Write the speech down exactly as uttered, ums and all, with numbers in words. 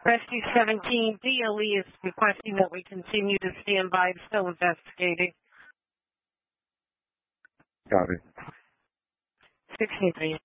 Rescue seventeen, D L E is requesting that we continue to stand by, still investigating. Copy. sixteen three.